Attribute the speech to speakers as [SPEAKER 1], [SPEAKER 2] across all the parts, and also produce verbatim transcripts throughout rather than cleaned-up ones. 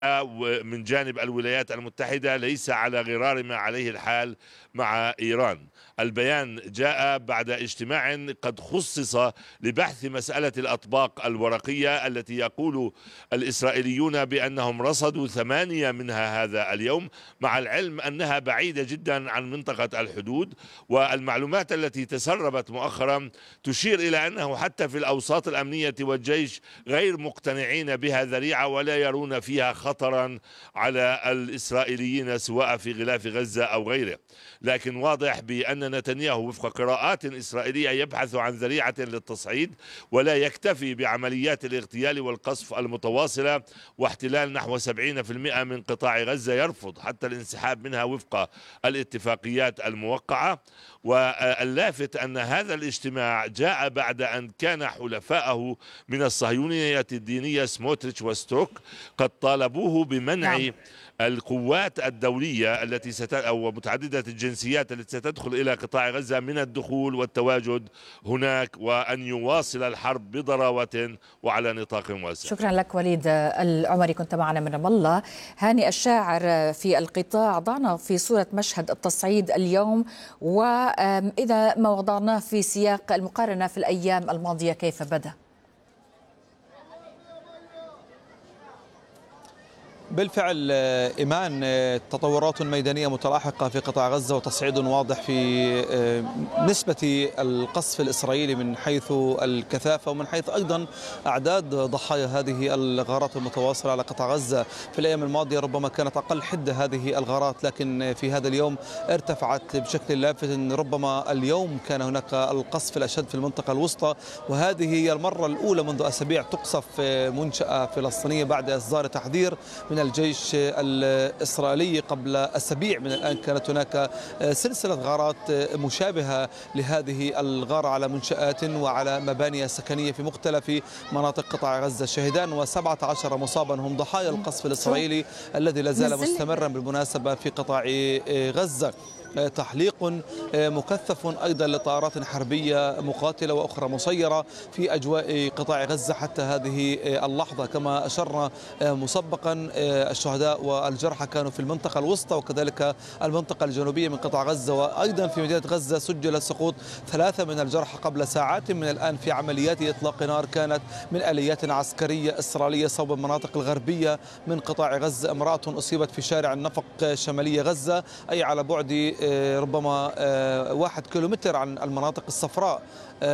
[SPEAKER 1] من جانب الولايات المتحدة ليس على غرار ما عليه الحال مع إيران. البيان جاء بعد اجتماع قد خصص لبحث مسألة الأطباق الورقية التي يقول الإسرائيليون بأنهم رصدوا ثمانية منها هذا اليوم، مع العلم أنها بعيدة جدا عن منطقة الحدود. والمعلومات التي تسربت مؤخرا تشير إلى أنه حتى في الأوساط الأمنية والجيش غير مقتنعين بها ذريعة ولا يرون فيها خطرا على الإسرائيليين سواء في غلاف غزة أو غيره. لكن واضح بأن نتنياهو وفق قراءات إسرائيلية يبحث عن ذريعة للتصعيد، ولا يكتفي بعمليات الاغتيال والقصف المتواصلة واحتلال نحو سبعين بالمئة من قطاع غزة. يرفض حتى الانسحاب منها وفق الاتفاقيات الموقعة. واللافت أن هذا الاجتماع جاء بعد أن كان حلفاءه من الصهيونية الدينية سموتريتش وستروك قد طالبوه بمنع
[SPEAKER 2] نعم.
[SPEAKER 1] القوات الدولية التي ست أو متعددة الجنسيات التي ستدخل إلى قطاع غزة من الدخول والتواجد هناك، وأن يواصل الحرب بضراوة وعلى نطاق واسع.
[SPEAKER 2] شكرا لك وليد العمري، كنت معنا من رام الله. هاني الشاعر، في القطاع ضعنا في صورة مشهد التصعيد اليوم، وإذا ما وضعناه في سياق المقارنة في الأيام الماضية كيف بدأ؟
[SPEAKER 3] بالفعل إيمان، تطورات ميدانية متلاحقة في قطاع غزة وتصعيد واضح في نسبة القصف الإسرائيلي من حيث الكثافة ومن حيث أيضا أعداد ضحايا هذه الغارات المتواصلة على قطاع غزة. في الأيام الماضية ربما كانت أقل حدة هذه الغارات، لكن في هذا اليوم ارتفعت بشكل لافت. ربما اليوم كان هناك القصف الأشد في المنطقة الوسطى، وهذه هي المرة الأولى منذ أسابيع تقصف منشأة فلسطينية بعد إصدار تحذير من الجيش الإسرائيلي. قبل أسابيع من الآن كانت هناك سلسلة غارات مشابهة لهذه الغارة على منشآت وعلى مباني سكنية في مختلف مناطق قطاع غزة. شهدان وسبعة عشر مصابا هم ضحايا القصف الإسرائيلي الذي لا زال مستمرا بالمناسبة في قطاع غزة. تحليق مكثف أيضا لطائرات حربية مقاتلة وأخرى مسيرة في أجواء قطاع غزة حتى هذه اللحظة. كما أشرنا مسبقا الشهداء والجرحى كانوا في المنطقة الوسطى وكذلك المنطقة الجنوبية من قطاع غزة، وأيضا في مدينة غزة سجل سقوط ثلاثة من الجرحى قبل ساعات من الآن في عمليات إطلاق نار كانت من آليات عسكرية إسرائيلية صوب المناطق الغربية من قطاع غزة. امرأة أصيبت في شارع النفق شمالية غزة، أي على بعد ربما واحد كيلومتر عن المناطق الصفراء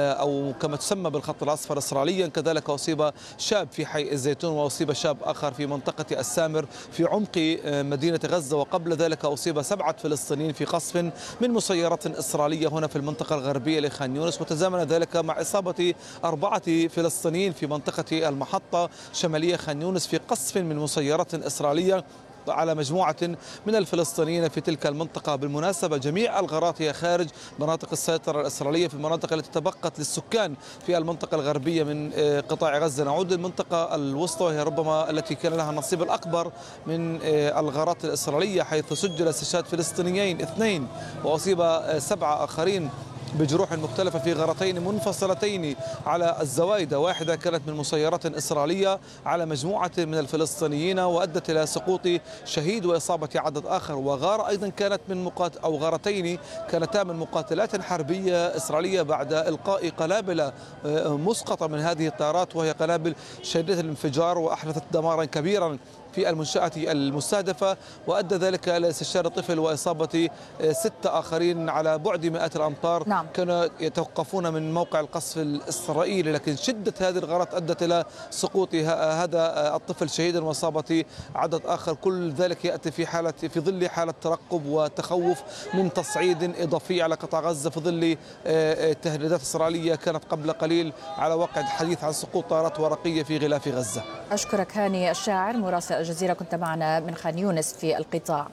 [SPEAKER 3] أو كما تسمى بالخط الأصفر إسرائيليا. كذلك أصيب شاب في حي الزيتون، وأصيب شاب آخر في منطقة السامر في عمق مدينة غزة، وقبل ذلك أصيب سبعة فلسطينيين في قصف من مسيرات إسرائيلية هنا في المنطقة الغربية لخان يونس، وتزامن ذلك مع إصابة أربعة فلسطينيين في منطقة المحطة شمالية خان يونس في قصف من مسيرات إسرائيلية على مجموعة من الفلسطينيين في تلك المنطقة. بالمناسبة جميع الغارات هي خارج مناطق السيطرة الإسرائيلية في المناطق التي تبقت للسكان في المنطقة الغربية من قطاع غزة. نعود للمنطقة الوسطى وهي ربما التي كان لها النصيب الأكبر من الغارات الإسرائيلية، حيث سجل استشهاد فلسطينيين اثنين وأصيب سبعة آخرين بجروح مختلفة في غارتين منفصلتين على الزوايدة. واحدة كانت من مسيرات إسرائيلية على مجموعة من الفلسطينيين وأدت إلى سقوط شهيد وإصابة عدد آخر، وغارة أيضا كانت من مقات أو غارتين كانتا من مقاتلات حربية إسرائيلية بعد إلقاء قنابل مسقطة من هذه الطائرات، وهي قنابل شديدة الانفجار وأحدثت دمارا كبيرا في المنشأة المستهدفة، وأدى ذلك إلى استشهاد طفل وإصابة ستة آخرين على بعد مئات الأمتار.
[SPEAKER 2] نعم.
[SPEAKER 3] كانوا يتوقفون من موقع القصف الإسرائيلي، لكن شدة هذه الغارات أدت إلى سقوط هذا الطفل شهيدا وإصابة عدد آخر. كل ذلك يأتي في حالة في ظل حالة ترقب وتخوف من تصعيد إضافي على قطاع غزة في ظل تهديدات إسرائيلية كانت قبل قليل على وقع الحديث عن سقوط طائرات ورقية في غلاف غزة.
[SPEAKER 2] أشكرك هاني الشاعر مراسل الجزيرة، كنت معنا من خان يونس في القطاع.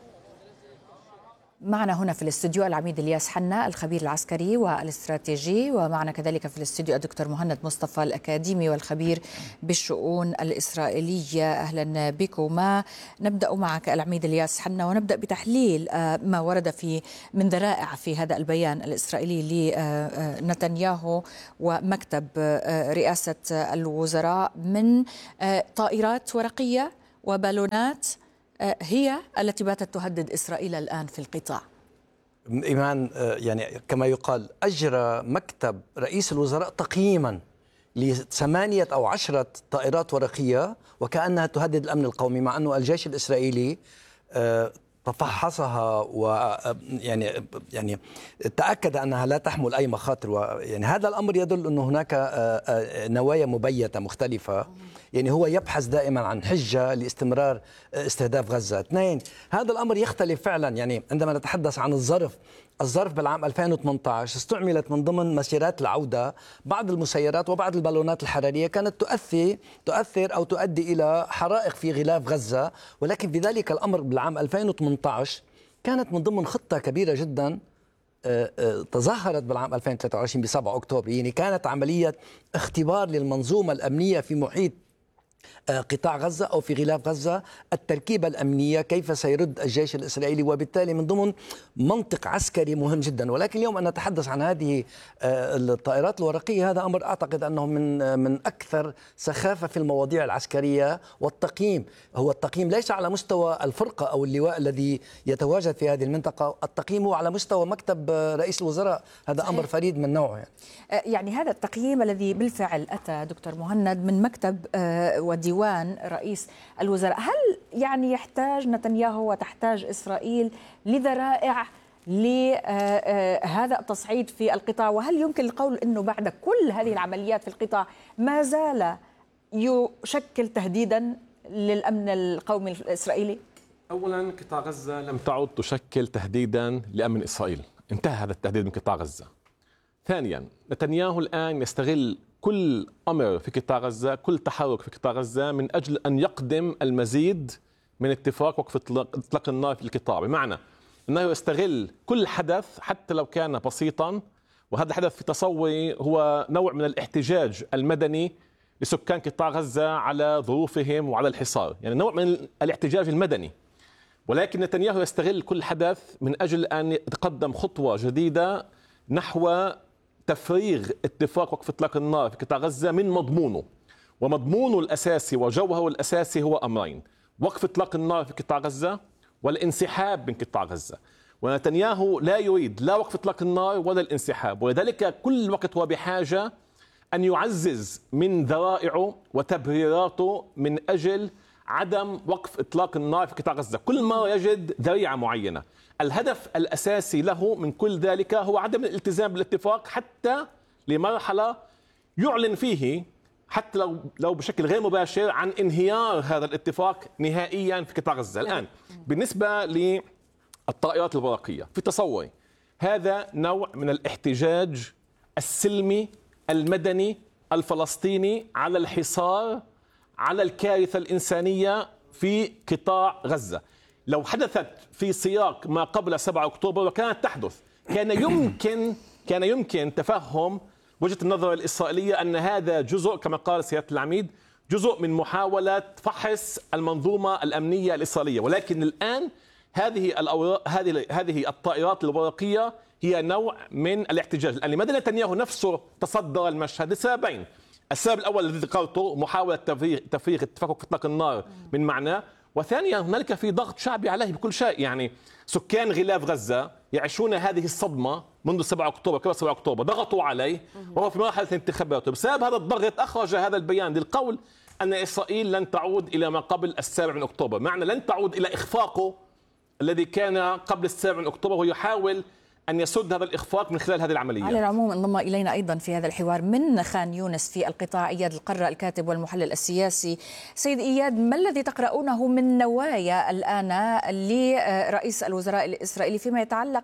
[SPEAKER 2] معنا هنا في الاستوديو العميد الياس حنا الخبير العسكري والاستراتيجي، ومعنا كذلك في الاستوديو الدكتور مهند مصطفى الأكاديمي والخبير بالشؤون الإسرائيلية. أهلا بكما. نبدأ معك العميد الياس حنا ونبدأ بتحليل ما ورد في من ذرائع في هذا البيان الإسرائيلي لنتنياهو ومكتب رئاسة الوزراء من طائرات ورقية وبالونات هي التي باتت تهدد إسرائيل الآن في القطاع.
[SPEAKER 4] إيمان، يعني كما يقال أجرى مكتب رئيس الوزراء تقييما لثمانية أو عشرة طائرات ورقية وكأنها تهدد الأمن القومي، مع أنه الجيش الإسرائيلي تفحصها ويعني يعني تأكد أنها لا تحمل أي مخاطر. ويعني هذا الأمر يدل أن هناك نوايا مبيتة مختلفة. يعني هو يبحث دائما عن حجة لاستمرار استهداف غزة. اثنين، هذا الأمر يختلف فعلا. يعني عندما نتحدث عن الظرف الظرف بالعام ألفين وثمانية عشر استعملت من ضمن مسيرات العودة بعض المسيرات وبعض البالونات الحرارية كانت تؤثر تؤثر أو تؤدي إلى حرائق في غلاف غزة، ولكن في ذلك الأمر بالعام ألفين وثمانية عشر كانت من ضمن خطة كبيرة جدا تظاهرت بالعام ألفين وثلاثة وعشرين ب سبعة أكتوبر. يعني كانت عملية اختبار للمنظومة الأمنية في محيط قطاع غزة أو في غلاف غزة، التركيبة الأمنية، كيف سيرد الجيش الإسرائيلي، وبالتالي من ضمن منطق عسكري مهم جدا. ولكن اليوم أن نتحدث عن هذه الطائرات الورقية، هذا أمر أعتقد أنه من من أكثر سخافة في المواضيع العسكرية. والتقييم هو التقييم ليس على مستوى الفرقة أو اللواء الذي يتواجد في هذه المنطقة، التقييم هو على مستوى مكتب رئيس الوزراء. هذا صحيح. أمر فريد من نوعه. يعني.
[SPEAKER 2] يعني هذا التقييم الذي بالفعل أتى دكتور مهند من مكتب وديوان رئيس الوزراء، هل يعني يحتاج نتنياهو وتحتاج إسرائيل لذرائع لهذا التصعيد في القطاع؟ وهل يمكن القول أنه بعد كل هذه العمليات في القطاع ما زال يشكل تهديدا للأمن القومي الإسرائيلي؟
[SPEAKER 5] أولا، قطاع غزة لم تعد تشكل تهديدا لأمن إسرائيل، انتهى هذا التهديد من قطاع غزة. ثانيا، نتنياهو الآن يستغل كل أمر في قطاع غزة، كل تحرك في قطاع غزة من أجل أن يقدم المزيد من اتفاق وقف إطلاق النار في القطاع، بمعنى أنه يستغل كل حدث حتى لو كان بسيطا. وهذا الحدث في تصوري هو نوع من الاحتجاج المدني لسكان قطاع غزة على ظروفهم وعلى الحصار، يعني نوع من الاحتجاج المدني. ولكن نتنياهو يستغل كل حدث من أجل أن يتقدم خطوة جديدة نحو تفريغ اتفاق وقف اطلاق النار في قطاع غزة من مضمونه. ومضمونه الأساسي وجوهره الأساسي هو أمرين: وقف اطلاق النار في قطاع غزة والانسحاب من قطاع غزة. ونتنياهو لا يريد لا وقف اطلاق النار ولا الانسحاب، ولذلك كل وقت هو بحاجة أن يعزز من ذرائعه وتبريراته من أجل عدم وقف إطلاق النار في قطاع غزة. كل ما يجد ذريعة معينة. الهدف الأساسي له من كل ذلك هو عدم الالتزام بالاتفاق حتى لمرحلة يعلن فيه حتى لو لو بشكل غير مباشر عن انهيار هذا الاتفاق نهائيا في قطاع غزة. الآن بالنسبة للطائرات الورقية، في تصوري هذا نوع من الاحتجاج السلمي المدني الفلسطيني على الحصار، على الكارثة الإنسانية في قطاع غزة. لو حدثت في سياق ما قبل سبعة أكتوبر وكانت تحدث، كان يمكن كان يمكن تفهم وجهة النظر الإسرائيلية أن هذا جزء، كما قال سيادة العميد، جزء من محاولة فحص المنظومة الأمنية الإسرائيلية. ولكن الآن هذه هذه هذه الطائرات الورقية هي نوع من الاحتجاج. الآن لماذا نتنياهو نفسه تصدر المشهد؟ لسببين. السبب الأول الذي ذكرته، محاولة تفريغ تفريغ اتفاق اطلاق النار من معناه. وثانيا، هنالك في ضغط شعبي عليه بكل شيء. يعني سكان غلاف غزة يعيشون هذه الصدمة منذ سبعة أكتوبر، قبل سبعة أكتوبر ضغطوا عليه وهو في مرحلة انتخاباته. بسبب هذا الضغط أخرج هذا البيان للقول أن إسرائيل لن تعود إلى ما قبل السابع من أكتوبر، معنى لن تعود إلى إخفاقه الذي كان قبل السابع من أكتوبر، ويحاول أن يسد هذا الإخفاق من خلال هذه العملية.
[SPEAKER 2] على العموم انضم إلينا أيضا في هذا الحوار من خان يونس في القطاع إياد القرة، الكاتب والمحلل السياسي. سيد إياد، ما الذي تقرؤونه من نوايا الآن لرئيس الوزراء الإسرائيلي فيما يتعلق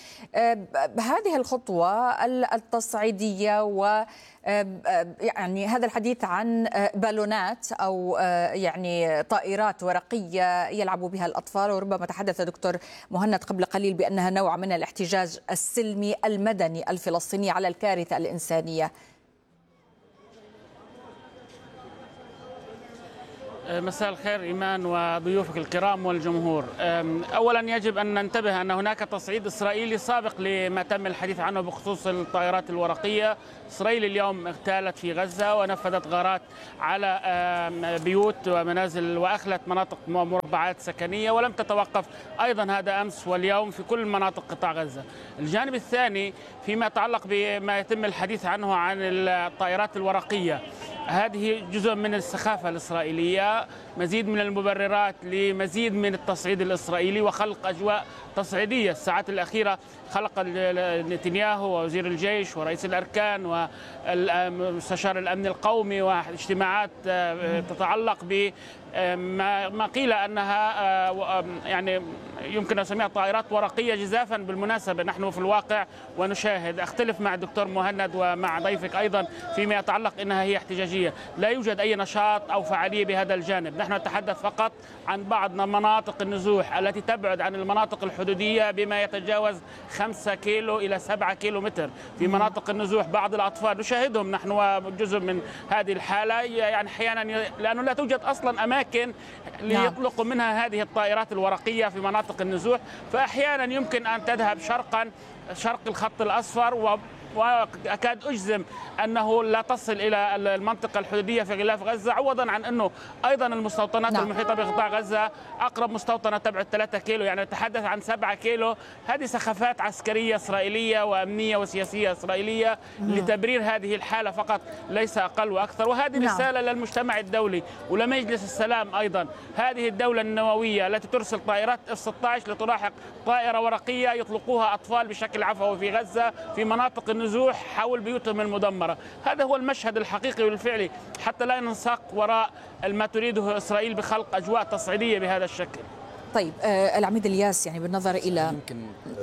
[SPEAKER 2] بهذه الخطوة التصعيدية و يعني هذا الحديث عن بالونات أو يعني طائرات ورقية يلعب بها الأطفال؟ وربما تحدث دكتور مهند قبل قليل بأنها نوع من الاحتجاج السلمي المدني الفلسطيني على الكارثة الإنسانية.
[SPEAKER 6] مساء الخير إيمان وضيوفك الكرام والجمهور. أولا يجب أن ننتبه أن هناك تصعيد إسرائيلي سابق لما تم الحديث عنه بخصوص الطائرات الورقية. إسرائيل اليوم اغتالت في غزة ونفذت غارات على بيوت ومنازل وأخلت مناطق مربعات سكنية، ولم تتوقف أيضا هذا أمس واليوم في كل مناطق قطاع غزة. الجانب الثاني فيما يتعلق بما يتم الحديث عنه عن الطائرات الورقية، هذه جزء من السخافة الإسرائيلية، مزيد من المبررات لمزيد من التصعيد الإسرائيلي وخلق أجواء تصعيدية. الساعات الأخيرة خلق نتنياهو ووزير الجيش ورئيس الأركان ومستشار الأمن القومي واجتماعات تتعلق ب ما قيل أنها يعني يمكن أن نسميها طائرات ورقية جزافا. بالمناسبة نحن في الواقع ونشاهد، أختلف مع الدكتور مهند ومع ضيفك أيضا فيما يتعلق أنها هي احتجاجية، لا يوجد أي نشاط أو فعالية بهذا الجانب. نحن نتحدث فقط عن بعض مناطق النزوح التي تبعد عن المناطق الحدودية بما يتجاوز خمسة كيلو إلى سبعة كيلو متر. في مناطق النزوح بعض الأطفال نشاهدهم نحن وجزء من هذه الحالة، يعني أحيانا لأنه لا توجد أصلا أماكن ليطلقوا منها هذه الطائرات الورقية في مناطق النزوح، فأحيانا يمكن أن تذهب شرقا شرق الخط الأصفر و وأكاد أجزم أنه لا تصل إلى المنطقة الحدودية في غلاف غزة، عوضا عن أنه أيضا المستوطنات نعم. المحيطة بقطاع غزة أقرب مستوطنة تبعد ثلاثة كيلو، يعني نتحدث عن سبعة كيلو. هذه سخافات عسكرية إسرائيلية وأمنية وسياسية إسرائيلية مم. لتبرير هذه الحالة فقط، ليس أقل وأكثر. وهذه نعم. رسالة للمجتمع الدولي ولمجلس السلام أيضا. هذه الدولة النووية التي ترسل طائرات إف ستة عشر لتلاحق طائرة ورقية يطلقوها أطفال بشكل عفوي في غزة في مناطق النزوح حول بيوتهم المدمرة. هذا هو المشهد الحقيقي والفعلي، حتى لا ننساق وراء ما تريده إسرائيل بخلق أجواء تصعيدية بهذا الشكل.
[SPEAKER 2] طيب آه العميد الياس، يعني بالنظر إلى يمكن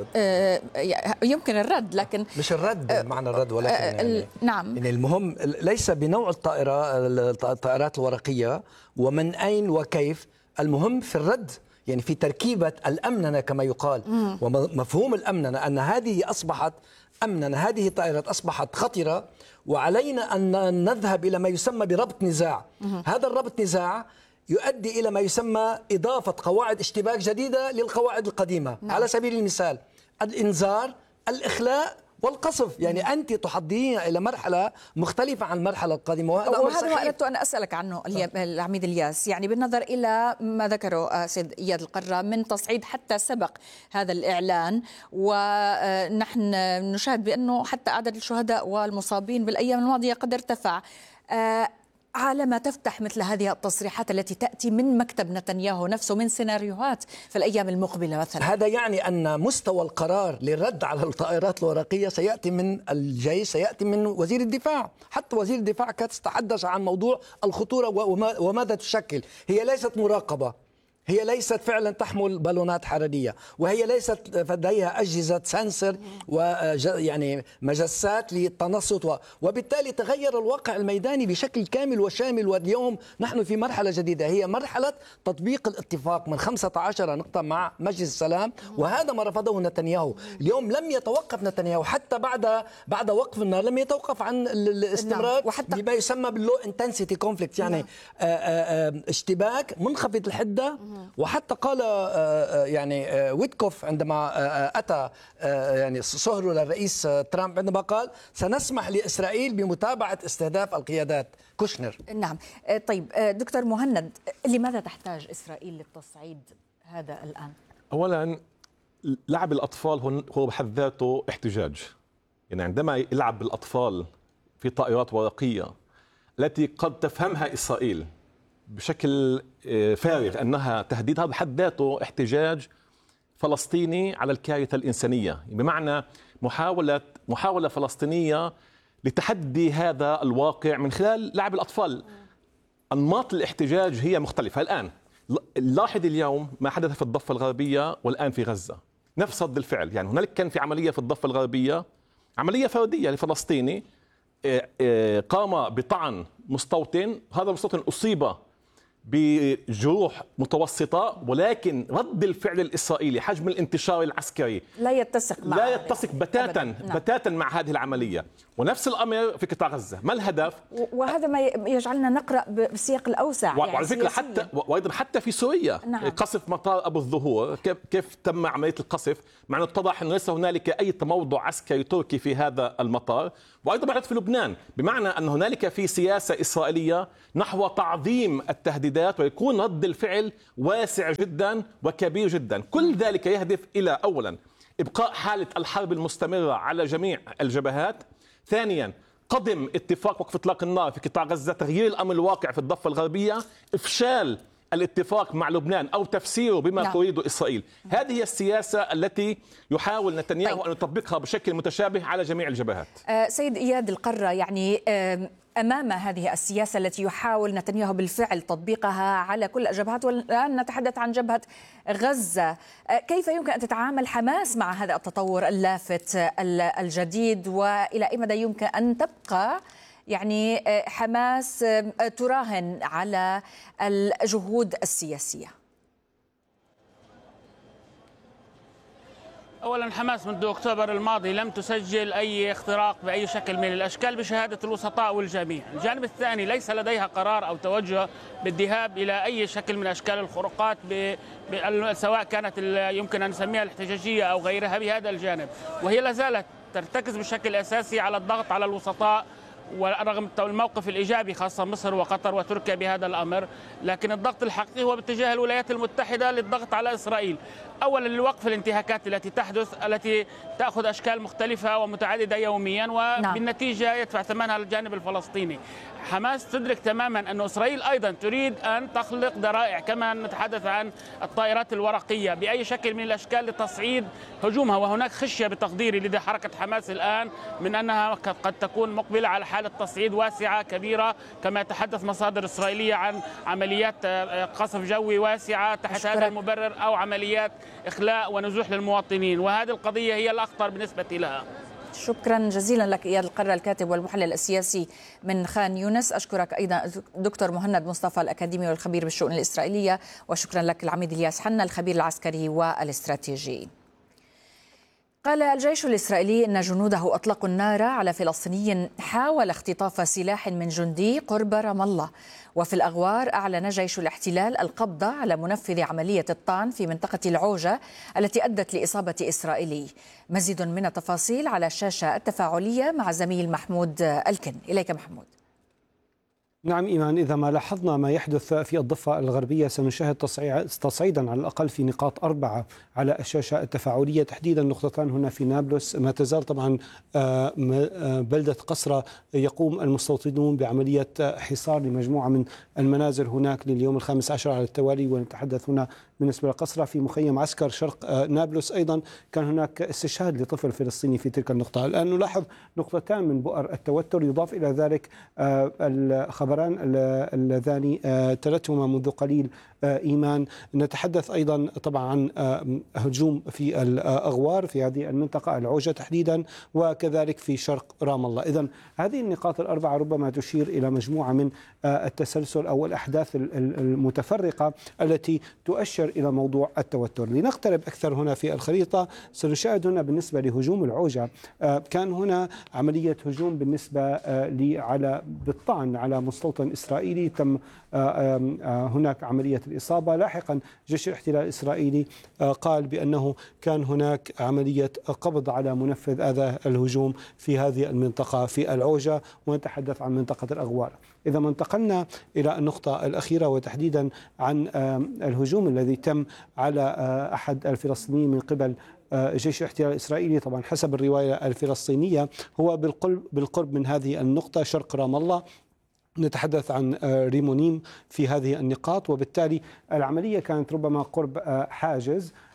[SPEAKER 2] آه يمكن الرد، لكن
[SPEAKER 4] مش الرد آه معنى الرد، ولكن
[SPEAKER 2] آه يعني
[SPEAKER 4] نعم يعني المهم ليس بنوع الطائرة الطائرات الورقية ومن أين وكيف، المهم في الرد، يعني في تركيبة الأمننة كما يقال. مم. ومفهوم الأمننة أن هذه أصبحت أمننة، هذه الطائرات أصبحت خطرة، وعلينا أن نذهب إلى ما يسمى بربط نزاع. مم. هذا الربط نزاع يؤدي إلى ما يسمى إضافة قواعد اشتباك جديدة للقواعد القديمة. مم. على سبيل المثال الإنذار، الإخلاء والقصف، يعني أنت تحضرين إلى مرحلة مختلفة عن المرحلة القادمة، وهذا
[SPEAKER 2] وهذا ما أردت أن أسألك عنه العميد الياس، يعني بالنظر إلى ما ذكره سيد إياد القرة من تصعيد حتى سبق هذا الإعلان، ونحن نشاهد بأنه حتى عدد الشهداء والمصابين بالأيام الماضية قد ارتفع. على ما تفتح مثل هذه التصريحات التي تأتي من مكتب نتنياهو نفسه من سيناريوهات في الأيام المقبلة مثلا،
[SPEAKER 4] هذا يعني أن مستوى القرار للرد على الطائرات الورقية سيأتي من الجيش، سيأتي من وزير الدفاع. حتى وزير الدفاع كانت تتحدث عن موضوع الخطورة وماذا تشكل. هي ليست مراقبة، هي ليست فعلا تحمل بالونات حرارية، وهي ليست لديها أجهزة سنسر ويعني مجسات للتنصت، وبالتالي تغير الواقع الميداني بشكل كامل وشامل. واليوم نحن في مرحلة جديدة، هي مرحلة تطبيق الاتفاق من خمسة عشر نقطة مع مجلس السلام، وهذا ما رفضه نتنياهو. اليوم لم يتوقف نتنياهو حتى بعد بعد وقف النار، لم يتوقف عن الاستمرار بما يسمى باللو انتنسيتي كونفليكت، يعني اشتباك منخفض الحدة. وحتى قال يعني ويتكوف عندما أتى يعني صهره للرئيس ترامب، عندما قال سنسمح لإسرائيل بمتابعة استهداف القيادات. كوشنر.
[SPEAKER 2] نعم. طيب دكتور مهند، لماذا تحتاج إسرائيل للتصعيد هذا الآن؟
[SPEAKER 5] أولا لعب الأطفال هو بحد ذاته احتجاج، يعني عندما يلعب بالأطفال في طائرات ورقية التي قد تفهمها إسرائيل بشكل فارغ أنها تهديد، هذا بحد ذاته احتجاج فلسطيني على الكارثة الإنسانية، بمعنى محاولة محاولة فلسطينية لتحدي هذا الواقع من خلال لعب الأطفال. أنماط الاحتجاج هي مختلفة. الآن لاحظ اليوم ما حدث في الضفة الغربية والآن في غزة، نفس رد الفعل. يعني هنالك كان في عملية في الضفة الغربية، عملية فردية لفلسطيني قام بطعن مستوطن، هذا المستوطن أصيب بجروح متوسطة، ولكن رد الفعل الإسرائيلي حجم الانتشار العسكري
[SPEAKER 2] لا يتسق مع
[SPEAKER 5] لا يتسق بتاتا
[SPEAKER 2] نعم.
[SPEAKER 5] بتاتا مع هذه العملية. ونفس الأمر في قطاع غزة. ما الهدف؟
[SPEAKER 2] وهذا ما يجعلنا نقرأ بالسياق الأوسع
[SPEAKER 5] وعلى
[SPEAKER 2] يعني
[SPEAKER 5] فكرة حتى وأيضا حتى في سوريا
[SPEAKER 2] نعم.
[SPEAKER 5] قصف مطار أبو الظهور، كيف كيف تم عملية القصف، مع أنه اتضح أنه ليس هنالك أي تموضع عسكري تركي في هذا المطار. وأيضا بعد في لبنان، بمعنى أن هنالك في سياسة إسرائيلية نحو تعظيم التهديدات، ويكون رد الفعل واسع جدا وكبير جدا. كل ذلك يهدف إلى أولا إبقاء حالة الحرب المستمرة على جميع الجبهات، ثانيا قدم اتفاق وقف اطلاق النار في قطاع غزة، تغيير الامر الواقع في الضفة الغربية، افشال الاتفاق مع لبنان او تفسيره بما نعم. تريده اسرائيل. هذه هي السياسة التي يحاول نتنياهو طيب. ان يطبقها بشكل متشابه على جميع الجبهات.
[SPEAKER 2] آه سيد اياد القرة، يعني آه أمام هذه السياسة التي يحاول نتنياهو بالفعل تطبيقها على كل الجبهات، والآن نتحدث عن جبهة غزة، كيف يمكن أن تتعامل حماس مع هذا التطور اللافت الجديد، وإلى أي مدى يمكن أن تبقى يعني حماس تراهن على الجهود السياسية؟
[SPEAKER 6] أولا، حماس منذ أكتوبر الماضي لم تسجل أي اختراق بأي شكل من الأشكال بشهادة الوسطاء والجميع. الجانب الثاني ليس لديها قرار أو توجه بالذهاب إلى أي شكل من أشكال الخروقات ب... ب... سواء كانت يمكن أن نسميها الاحتجاجية أو غيرها بهذا الجانب، وهي لا زالت ترتكز بشكل أساسي على الضغط على الوسطاء، ورغم الموقف الإيجابي خاصة مصر وقطر وتركيا بهذا الأمر، لكن الضغط الحقيقي هو باتجاه الولايات المتحدة للضغط على إسرائيل، أولا لوقف الانتهاكات التي تحدث التي تأخذ أشكال مختلفة ومتعددة يوميا، وبالنتيجة يدفع ثمنها الجانب الفلسطيني. حماس تدرك تماما أن إسرائيل أيضا تريد أن تخلق ذرائع، كما نتحدث عن الطائرات الورقية، بأي شكل من الأشكال لتصعيد هجومها. وهناك خشية بتقديري لدى حركة حماس الآن من أنها قد تكون مقبلة على حالة تصعيد واسعة كبيرة، كما يتحدث مصادر إسرائيلية عن عمليات قصف جوي واسعة تحت أشكرك. هذا المبرر، أو عمليات إخلاء ونزوح للمواطنين، وهذه القضية هي الأخطر بالنسبة لها.
[SPEAKER 2] شكرا جزيلا لك إياد القرة، الكاتب والمحلل السياسي من خان يونس. أشكرك أيضا دكتور مهند مصطفى الأكاديمي والخبير بالشؤون الإسرائيلية، وشكرا لك العميد الياس حنا الخبير العسكري والاستراتيجي. قال الجيش الإسرائيلي إن جنوده أطلقوا النار على فلسطيني حاول اختطاف سلاح من جندي قرب رام الله. وفي الأغوار أعلن جيش الاحتلال القبض على منفذ عملية الطعن في منطقة العوجة التي أدت لإصابة إسرائيلي. مزيد من التفاصيل على الشاشة التفاعلية مع زميل محمود الكن. إليك محمود.
[SPEAKER 7] نعم إيمان، إذا ما لاحظنا ما يحدث في الضفة الغربية سنشاهد تصعيدا على الأقل في نقاط أربعة على الشاشة التفاعلية، تحديدا نقطتان هنا في نابلس. ما تزال طبعا بلدة قصرة يقوم المستوطنون بعملية حصار لمجموعة من المنازل هناك لليوم الخامس عشر على التوالي، ونتحدث هنا بالنسبة لقصرة. في مخيم عسكر شرق نابلس أيضا كان هناك استشهاد لطفل فلسطيني في تلك النقطة. الآن نلاحظ نقطتان من بؤر التوتر، يضاف إلى ذلك الخبران اللذان تلتهما منذ قليل إيمان. نتحدث أيضا طبعا عن هجوم في الأغوار في هذه المنطقة العوجة تحديدا، وكذلك في شرق رام الله. إذن هذه النقاط الأربعة ربما تشير إلى مجموعة من التسلسل أو الأحداث المتفرقة التي تؤشر إلى موضوع التوتر. لنقترب أكثر هنا في الخريطة، سنشاهد هنا بالنسبة لهجوم العوجة كان هنا عملية هجوم بالنسبة لي على بالطعن على مستوطن إسرائيلي، تم هناك عملية الإصابة. لاحقا جيش الاحتلال الإسرائيلي قال بأنه كان هناك عملية قبض على منفذ هذا الهجوم في هذه المنطقة في العوجة، ونتحدث عن منطقة الأغوار. إذا ما انتقلنا إلى النقطة الأخيرة وتحديدا عن الهجوم الذي تم على أحد الفلسطينيين من قبل جيش الاحتلال الإسرائيلي، طبعا حسب الرواية الفلسطينية هو بالقرب من هذه النقطة شرق رام الله، نتحدث عن ريمونيم في هذه النقاط، وبالتالي العملية كانت ربما قرب حاجز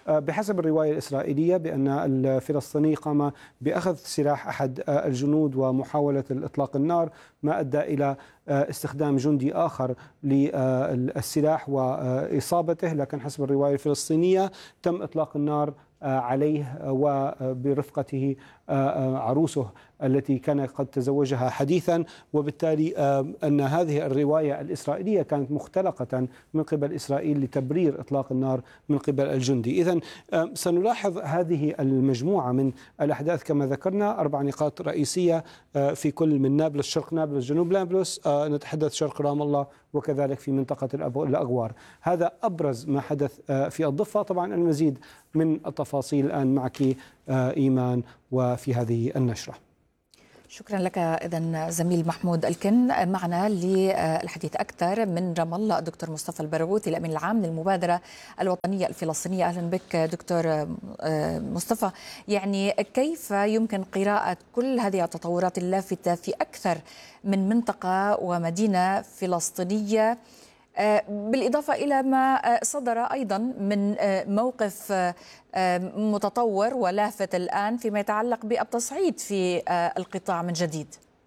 [SPEAKER 7] بحسب الرواية الإسرائيلية بأن الفلسطيني قام بأخذ سلاح أحد الجنود ومحاولة الإطلاق النار، ما أدى إلى استخدام جندي آخر للسلاح وإصابته، لكن حسب الرواية الفلسطينية تم إطلاق النار عليه وبرفقته عروسه التي كان قد تزوجها حديثا، وبالتالي أن هذه الرواية الإسرائيلية كانت مختلقة من قبل إسرائيل لتبرير إطلاق النار من قبل الجندي. إذن سنلاحظ هذه المجموعة من الأحداث كما ذكرنا، أربع نقاط رئيسية في كل من نابلس، شرق نابلس، جنوب نابلس، نتحدث شرق رام الله، وكذلك في منطقة الأغوار. هذا أبرز ما حدث في الضفة. طبعا المزيد من التفاصيل الآن معك إيمان وفي هذه النشرة.
[SPEAKER 2] شكرا لك إذن زميل محمود الكن. معنا للحديث أكثر من رام الله الدكتور مصطفى البرغوثي الأمين العام للمبادرة الوطنية الفلسطينية. أهلا بك دكتور مصطفى. يعني كيف يمكن قراءة كل هذه التطورات اللافتة في أكثر من منطقة ومدينة فلسطينية، بالإضافة إلى ما صدر أيضا من موقف متطور ولافت الآن فيما يتعلق بالتصعيد في القطاع من جديد؟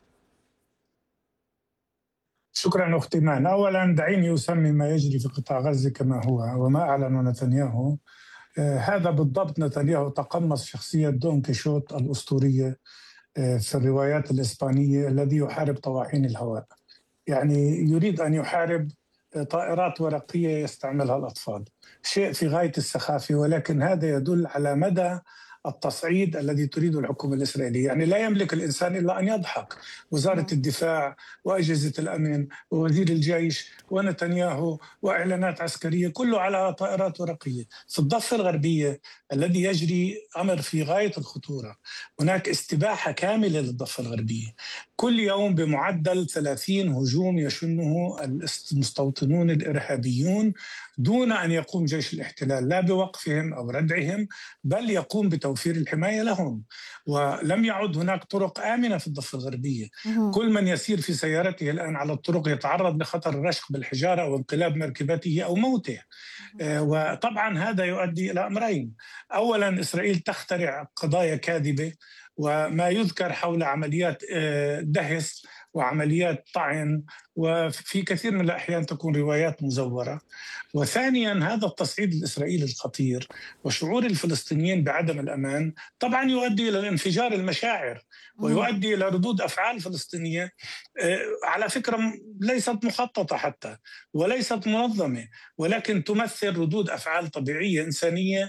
[SPEAKER 8] شكرا أختي مان. أولا دعيني أسمي ما يجري في قطاع غزة كما هو وما أعلن نتنياهو. هذا بالضبط نتنياهو تقمص شخصية دون كيشوت الأسطورية في الروايات الإسبانية الذي يحارب طواحين الهواء، يعني يريد أن يحارب طائرات ورقية يستعملها الأطفال، شيء في غاية السخافة، ولكن هذا يدل على مدى التصعيد الذي تريده الحكومة الإسرائيلية. يعني لا يملك الإنسان إلا أن يضحك. وزارة الدفاع وأجهزة الأمن ووزير الجيش ونتنياهو وإعلانات عسكرية كله على طائرات ورقية. في الضفة الغربية الذي يجري أمر في غاية الخطورة، هناك استباحة كاملة للضفة الغربية، كل يوم بمعدل ثلاثين هجوم يشنه المستوطنون الإرهابيون دون أن يقوم جيش الاحتلال لا بوقفهم أو ردعهم، بل يقوم بتوفير الحماية لهم. ولم يعد هناك طرق آمنة في الضفة الغربية. كل من يسير في سيارته الآن على الطرق يتعرض لخطر الرشق بالحجارة أو انقلاب مركبته أو موته. وطبعا هذا يؤدي إلى أمرين: أولا إسرائيل تخترع قضايا كاذبة وما يذكر حول عمليات دهس وعمليات طعن، وفي كثير من الأحيان تكون روايات مزورة. وثانيا هذا التصعيد الإسرائيلي الخطير وشعور الفلسطينيين بعدم الأمان طبعا يؤدي إلى انفجار المشاعر ويؤدي إلى ردود أفعال فلسطينية على فكرة ليست مخططة حتى وليست منظمة، ولكن تمثل ردود أفعال طبيعية إنسانية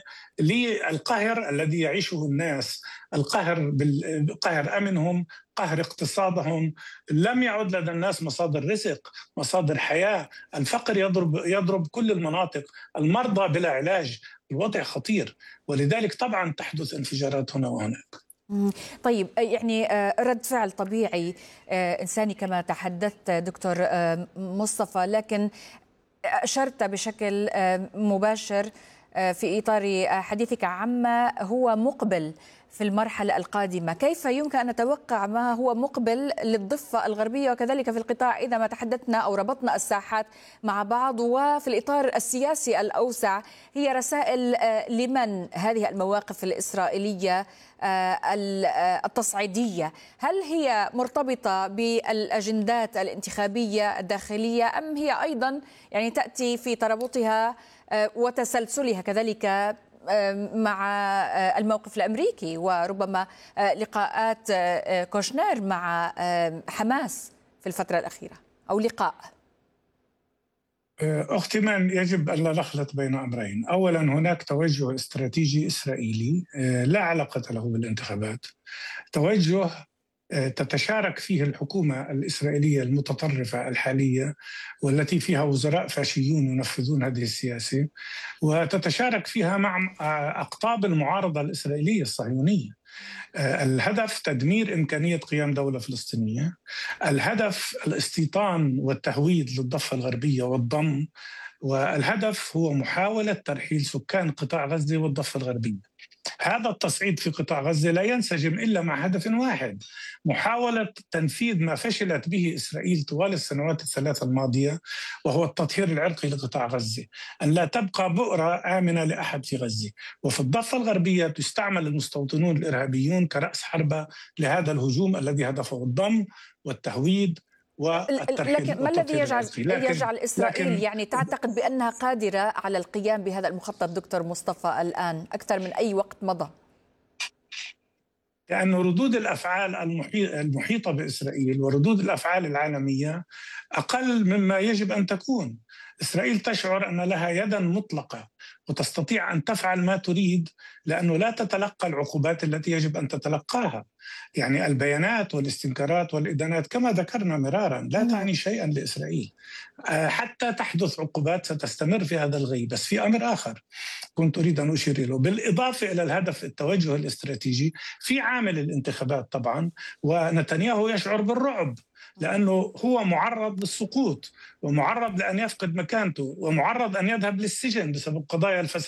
[SPEAKER 8] للقهر الذي يعيشه الناس، القهر بالقهر أمنهم، قهر اقتصادهم. لم يعد لدى الناس مصادر رزق، مصادر حياة، الفقر يضرب يضرب كل المناطق، المرضى بلا علاج، الوضع خطير، ولذلك طبعا تحدث انفجارات هنا وهناك.
[SPEAKER 2] طيب، يعني رد فعل طبيعي إنساني كما تحدثت دكتور مصطفى، لكن أشرت بشكل مباشر في إطار حديثك عما هو مقبل في المرحلة القادمة. كيف يمكن أن نتوقع ما هو مقبل للضفة الغربية وكذلك في القطاع إذا ما تحدثنا أو ربطنا الساحات مع بعض؟ وفي الإطار السياسي الأوسع، هي رسائل لمن هذه المواقف الإسرائيلية التصعيدية؟ هل هي مرتبطة بالأجندات الانتخابية الداخلية أم هي أيضا يعني تأتي في ترابطها وتسلسلها كذلك مع الموقف الأمريكي وربما لقاءات كوشنير مع حماس في الفترة الأخيرة أو لقاء؟
[SPEAKER 8] أختي مان، يجب أن لا نخلط بين أمرين. أولا هناك توجه استراتيجي إسرائيلي لا علاقة له بالانتخابات، توجه تتشارك فيه الحكومة الإسرائيلية المتطرفة الحالية والتي فيها وزراء فاشيون ينفذون هذه السياسة، وتتشارك فيها مع أقطاب المعارضة الإسرائيلية الصهيونية. الهدف تدمير إمكانية قيام دولة فلسطينية، الهدف الاستيطان والتهويد للضفة الغربية والضم، والهدف هو محاولة ترحيل سكان قطاع غزة والضفة الغربية. هذا التصعيد في قطاع غزة لا ينسجم إلا مع هدف واحد: محاولة تنفيذ ما فشلت به إسرائيل طوال السنوات الثلاثة الماضية، وهو التطهير العرقي لقطاع غزة، أن لا تبقى بؤرة آمنة لأحد في غزة. وفي الضفة الغربية تستعمل المستوطنون الإرهابيون كرأس حربة لهذا الهجوم الذي هدفه الضم والتهويد.
[SPEAKER 2] لكن ما الذي يجعل لكن يجعل إسرائيل لكن يعني تعتقد بأنها قادرة على القيام بهذا المخطط دكتور مصطفى الآن أكثر من أي وقت مضى؟
[SPEAKER 8] لأن ردود الأفعال المحيطة بإسرائيل وردود الأفعال العالمية أقل مما يجب أن تكون. إسرائيل تشعر أن لها يدا مطلقة وتستطيع أن تفعل ما تريد، لأنه لا تتلقى العقوبات التي يجب أن تتلقاها. يعني البيانات والاستنكارات والإدانات كما ذكرنا مرارا لا تعني شيئا لإسرائيل، حتى تحدث عقوبات ستستمر في هذا الغي. بس في أمر آخر كنت أريد أن أشير له، بالإضافة إلى الهدف التوجه الاستراتيجي، في عامل الانتخابات طبعا، ونتنياهو يشعر بالرعب لأنه هو معرض للسقوط، ومعرض لأن يفقد مكانته، ومعرض أن يذهب للسجن بسبب قضايا الفساد